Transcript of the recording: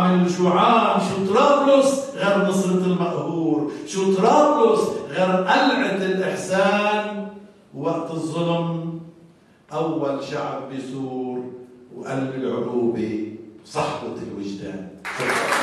عامل شو عام، شو طرابلس غير نصرة المقهور، شو طرابلس غير قلعة الإحسان. وقت الظلم أول شعب بيثور وقلب العروبة صحبة الوجدان.